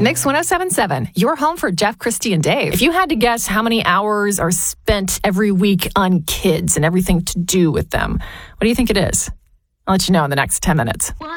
Mix 1077, your home for Jeff, Christy, and Dave. If you had to guess how many hours are spent every week on kids and everything to do with them, what do you think it is? I'll let you know in the next 10 minutes.